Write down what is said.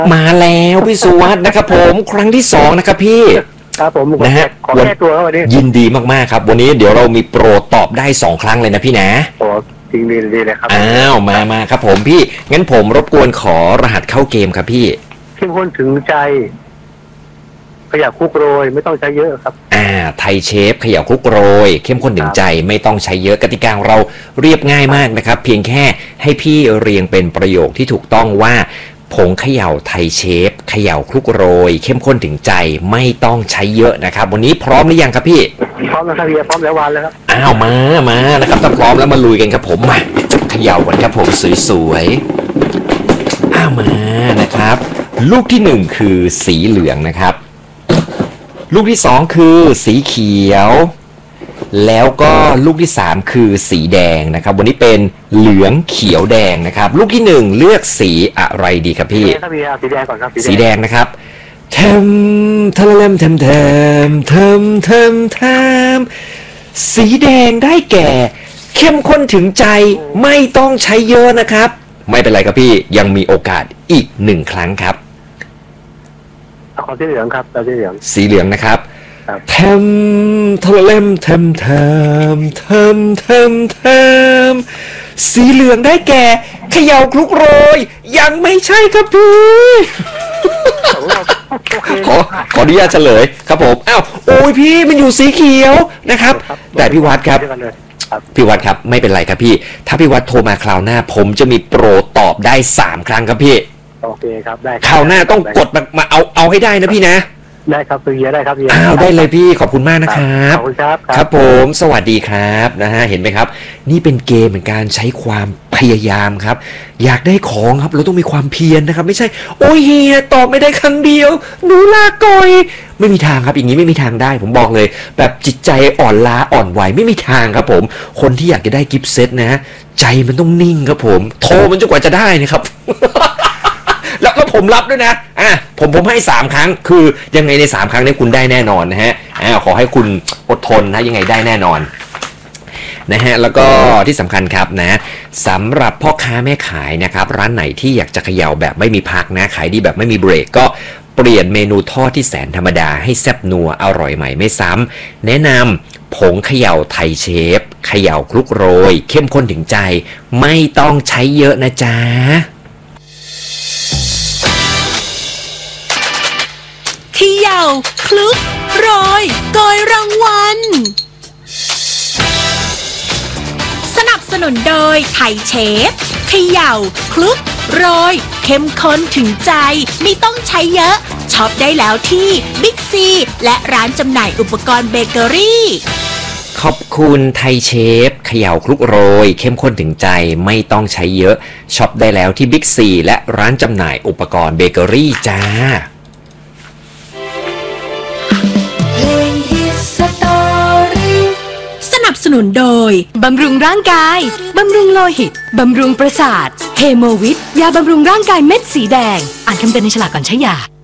มาแล้วพี่สุวัสด์นะครับผมครั้งที่2นะครับพี่ครับผมนะฮะขอแก้ตัวครับวันนี้ยินดีมากๆครับวันนี้เดี๋ยวเรามีโปรตอบได้2ครั้งเลยนะพี่นะโอ้จริงดีเลยครับอ้าวมาครับผมพี่งั้นผมรบกวนขอรหัสเข้าเกมครับพี่เข้มข้นถึงใจขยับคุกโรยไม่ต้องใช้เยอะครับไทยเชฟขยับคลุกโรยเข้มข้นถึงใจไม่ต้องใช้เยอะกติกาของเราเรียบง่ายมากนะครับเพียงแค่ให้พี่เรียงเป็นประโยคที่ถูกต้องว่าผงเขย่าไทยเชฟเขย่าคลุกโรยเข้มข้นถึงใจไม่ต้องใช้เยอะนะครับวันนี้พร้อมหรือยังครับพี่พร้อมแล้วครับพี่พร้อมแล้ววันแล้วครับอ้าวมานะครับถ้าพร้อมแล้วมาลุยกันครับผมมาเขย่ากันครับผมสวยๆมานะครับลูกที่1คือสีเหลืองนะครับลูกที่2คือสีเขียวแล้วก็ลูกที่3คือสีแดงนะครับวันนี้เป็นเหลืองเขียวแดงนะครับลูกที่1เลือกสีอะไรดีครับพี่สีแดงก่อนครับสีแดงนะครับเทมสีแดงได้แก่เข้มข้นถึงใจไม่ต้องใช้เยอะนะครับไม่เป็นไรครับพี่ยังมีโอกาสอีก1ครั้งครับขอสีเหลืองครับสีเหลืองนะครับเทมสีเหลืองได้แก่เขย่าคลุกโรยยังไม่ใช่ครับพี่ขออนุญาตเฉลยครับผมอ้าวโอ้ยพี่มันอยู่สีเขียวนะครับแต่พี่วัดครับพี่วัดครับไม่เป็นไรครับพี่ถ้าพี่วัดโทรมาคราวหน้าผมจะมีโปรตอบได้3ครั้งครับพี่โอเคครับได้คราวหน้าต้องกดมาเอาให้ได้นะพี่นะได้ครับพี่ได้ครับพี่ได้เลยพี่ขอบคุณมากนะครับขอบคุณครับครับผมสวัสดีครับนะฮะเห็นไหมครับนี่เป็นเกมเหมือนการใช้ความพยายามครับอยากได้ของครับเราต้องมีความเพียรนะครับไม่ใช่โอ้ยเฮียตอบไม่ได้ครั้งเดียวหนูลาก่อยไม่มีทางครับอย่างนี้ไม่มีทางได้ผมบอกเลยแบบจิตใจอ่อนล้าอ่อนไหวไม่มีทางครับผมคนที่อยากจะได้กิฟต์เซตนะใจมันต้องนิ่งครับผมโทรมันจนกว่าจะได้นะครับแล้วผมรับด้วยนะผมให้3ครั้งคือยังไงใน3ครั้งนี้คุณได้แน่นอนนะฮะขอให้คุณอดทนนะยังไงได้แน่นอนนะฮะแล้วก็ที่สำคัญครับนะสำหรับพ่อค้าแม่ขายนะครับร้านไหนที่อยากจะเขย่าแบบไม่มีพักนะขายดีแบบไม่มีเบรกก็เปลี่ยนเมนูทอดที่แสนธรรมดาให้แซ่บนัวอร่อยใหม่ไม่ซ้ำแนะนำผงเขย่าไทยเชฟเขย่าคลุกโรยเข้มข้นถึงใจไม่ต้องใช้เยอะนะจ๊ะเขย่าคลุกโรยโกยรางวัลสนับสนุนโดยไทยเชฟเขย่าคลุกโรยเข้มข้นถึงใจไม่ต้องใช้เยอะช็อปได้แล้วที่บิ๊กซีและร้านจำหน่ายอุปกรณ์เบเกอรี่ขอบคุณไทยเชฟเขย่าคลุกโรยเข้มข้นถึงใจไม่ต้องใช้เยอะช็อปได้แล้วที่บิ๊กซีและร้านจำหน่ายอุปกรณ์เบเกอรี่จ้าสนับสนุนโดยบำรุงร่างกายบำรุงโลหิตบำรุงประสาทเฮโมวิทยาบำรุงร่างกายเม็ดสีแดงอ่านคำเตือนในฉลากก่อนใช้ยา